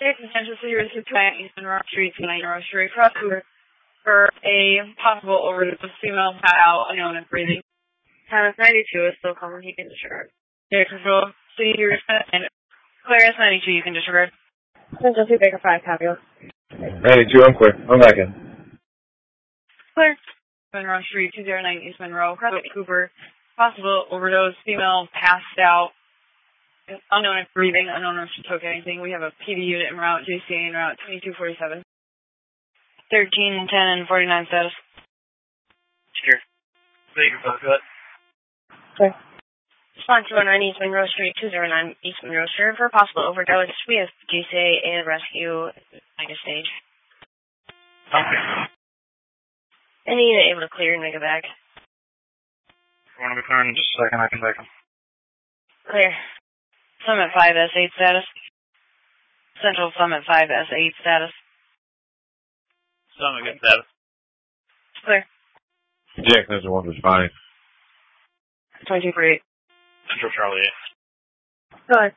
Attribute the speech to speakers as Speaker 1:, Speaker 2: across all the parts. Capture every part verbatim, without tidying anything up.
Speaker 1: Jackson Central City Rescue Plant, Eastman Rock Street, tonight, Rock Street, cross Cooper for a possible overdose. Female pat out, unknown and breathing. Time is ninety-two, is still calling, he can disregard. Jackson Central City Rescue and Claire S ninety-two, you can disregard. Central two, Baker five, copy.
Speaker 2: ninety-two, I'm clear. I'm back in.
Speaker 1: Clear. Eastman Rock Street, two oh nine, East Monroe, cross Cooper. Possible overdose, female passed out. Unknown if breathing, unknown if she took anything. We have a P D unit en route, J C A en route, twenty-two forty-seven. thirteen, ten, and forty-nine status.
Speaker 3: Sure. Thank you, good.
Speaker 1: Okay. Response to one nine East Monroe Street, two oh nine East Monroe Street. For a possible overdose, we have J C A and rescue at a stage.
Speaker 3: Okay.
Speaker 1: Any unit able to clear and make it back?
Speaker 3: I want to be clear in just a second, I can back him.
Speaker 1: Clear. Summit five S eight status. Central Summit five S eight status.
Speaker 3: Summit good status.
Speaker 1: Clear.
Speaker 2: Jackson one responding.
Speaker 1: twenty-two forty-eight.
Speaker 3: Central Charlie eight.
Speaker 1: Go ahead.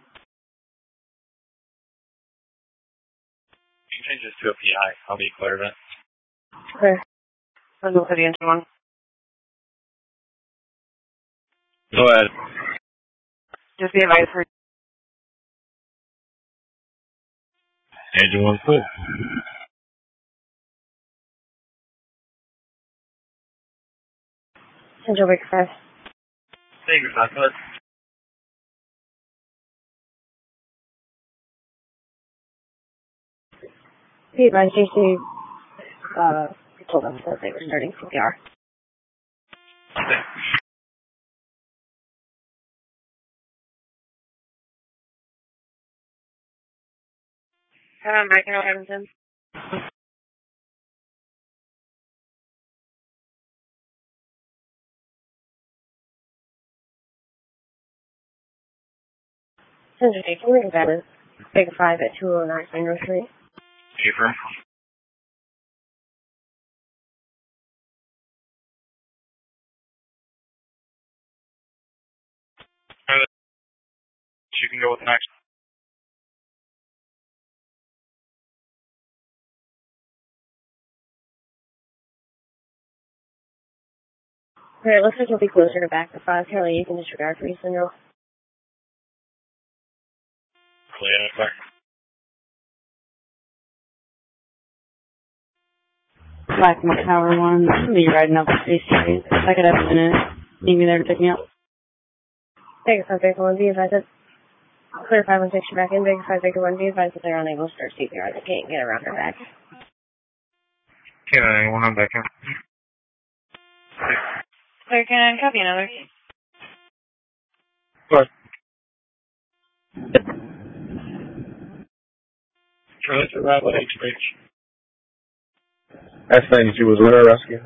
Speaker 3: You can change this to a P I. I'll be clear of it.
Speaker 1: Clear. Central City into one.
Speaker 2: Go ahead.
Speaker 1: Just be advised for
Speaker 2: Agent one foot.
Speaker 1: Central Baker five.
Speaker 3: Thank you, good.
Speaker 1: Be advised, J C, uh, told them that they were starting C P R.
Speaker 3: Okay.
Speaker 1: Um, Michael Edmonton. Central State, can we make that is Baker five at two oh nine Monroe Street?
Speaker 3: Paper. You can go with next.
Speaker 1: Okay, it looks like you'll be closer to back to five. Charlie, you can disregard for East Monroe.
Speaker 3: Clear, clear.
Speaker 1: Black Tower one, I'll be riding up the J C A. If I could have a minute, need me there to pick me up. Baker five, Baker one, be advised. Clear five one six, you're back in. Baker five, Baker one, be advised that they're unable to start C P R. They can't get around her back.
Speaker 3: Can I one on back in?
Speaker 1: Clear, can I copy another?
Speaker 3: What? Charlie to Rabbit H Bridge.
Speaker 2: S ninety-two was winter rescue.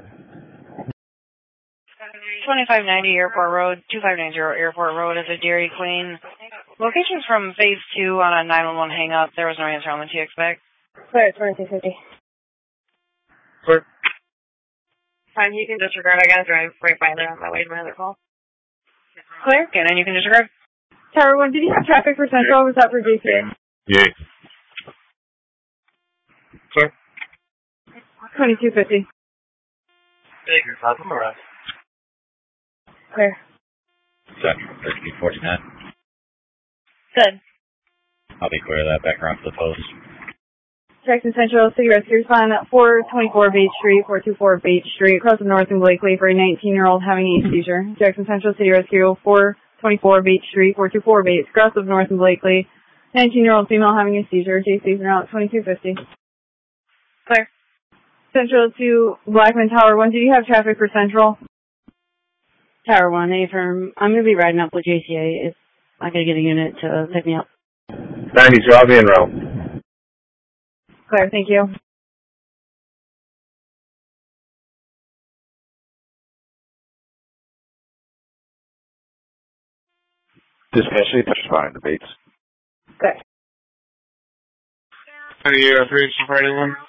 Speaker 1: twenty-five ninety Airport Road, two five nine zero Airport Road is a Dairy Queen. Locations from phase two on a nine one one hang up. There was no answer on the T X back. Clear, twenty-two fifty.
Speaker 2: Clear.
Speaker 1: Fine, you can disregard. I gotta drive right by there on my way to my other call. Clear, okay, then you can disregard. Tower one, did you have traffic for Central or was that for J C A?
Speaker 2: Yeah.
Speaker 3: Clear.
Speaker 1: twenty-two fifty.
Speaker 3: Thank you, Todd. I'm alright.
Speaker 1: Clear.
Speaker 4: Central thirty-two forty-nine.
Speaker 1: Good.
Speaker 4: I'll be clear of that back around to the post.
Speaker 1: Jackson Central City Rescue respond at four twenty-four Beach Street, four twenty-four Beach Street, across the north in Blakely for a nineteen-year-old having a seizure. Jackson Central City Rescue, four twenty-four Beach Street, four twenty-four Beach, across the north in Blakely, nineteen-year-old female having a seizure. J C's route twenty-two fifty. Clear. Central to Blackman Tower one, do you have traffic for Central? Tower one, A firm. I'm going to be riding up with J C A if I can get a unit to pick me up.
Speaker 2: ninety-two, I'll be in route.
Speaker 1: Clear, thank you.
Speaker 2: Dispatch, you touch fine, debates.
Speaker 1: Good.
Speaker 3: Any uh, three for anyone?